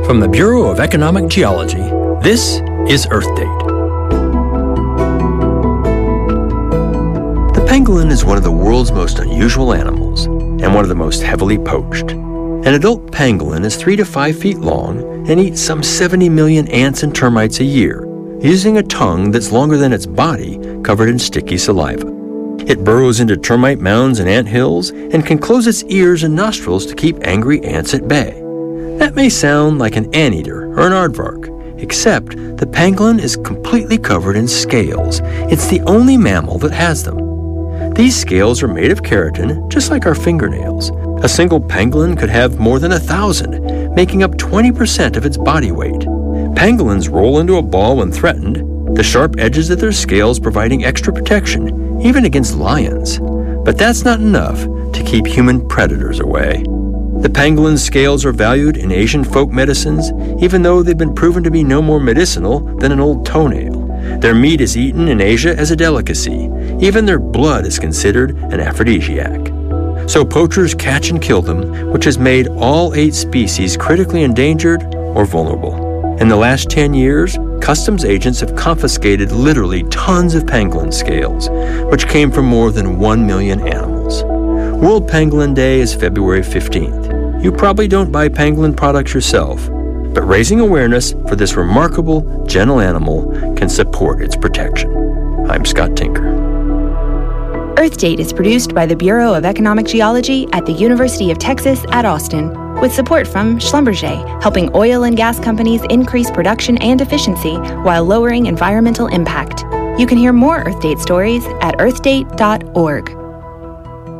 From the Bureau of Economic Geology, this is Earth Date. The pangolin is one of the world's most unusual animals and one of the most heavily poached. An adult pangolin is 3 to 5 feet long and eats some 70 million ants and termites a year, using a tongue that's longer than its body, covered in sticky saliva. It burrows into termite mounds and ant hills and can close its ears and nostrils to keep angry ants at bay. That may sound like an anteater or an aardvark, except the pangolin is completely covered in scales. It's the only mammal that has them. These scales are made of keratin, just like our fingernails. A single pangolin could have more than 1,000, making up 20% of its body weight. Pangolins roll into a ball when threatened, the sharp edges of their scales providing extra protection, even against lions. But that's not enough to keep human predators away. The pangolin's scales are valued in Asian folk medicines, even though they've been proven to be no more medicinal than an old toenail. Their meat is eaten in Asia as a delicacy. Even their blood is considered an aphrodisiac. So poachers catch and kill them, which has made all 8 species critically endangered or vulnerable. In the last 10 years, customs agents have confiscated literally tons of pangolin scales, which came from more than 1 million animals. World Pangolin Day is February 15th. You probably don't buy pangolin products yourself, but raising awareness for this remarkable, gentle animal can support its protection. I'm Scott Tinker. Earth Date is produced by the Bureau of Economic Geology at the University of Texas at Austin, with support from Schlumberger, helping oil and gas companies increase production and efficiency while lowering environmental impact. You can hear more Earth Date stories at earthdate.org.